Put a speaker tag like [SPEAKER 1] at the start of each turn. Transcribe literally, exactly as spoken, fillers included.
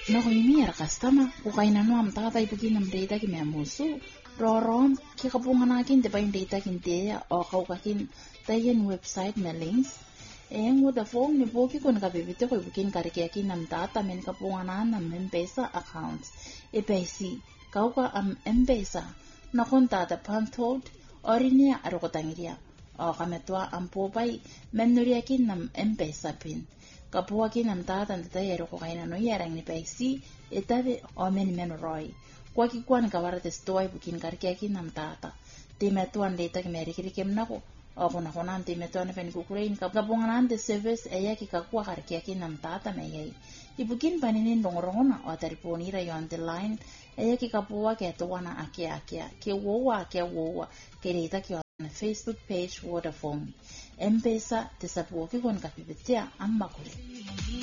[SPEAKER 1] No himi ar customer ku kaina no am tata ipukin nam data ki memusu rorom ki kapungana kin te pain data kin te o kau kakin tayen website na links eng wo da form ni boki kon ka bibite ko ipukin kar ki akin nam tata men kapungana nam M-Pesa accounts e pesi kau ka am M-Pesa na kon tata pantod orinia ar ko tangiria o kametwa am popai menuria kin nam M-Pesa pin kapua kin nam tata nta yero ko kaina no yerang ni pesi etave o men men roi kwa ki kwan ka warate stoi bukin karkia kin nam tata te metuan data ki meri kiri kem nako o kona kona te metuan fen ku kurein ka kapungan ante service eya ki ka kwa karkia kin nam tata me yai ibukin paninin dongorongona o telefoni ra yo ante line eya ki kapua ke towana akia akia ke wowa ke wowa ke data ki na Facebook page Vodafone M-Pesa te sapuo ki kon ka pipetia amma kule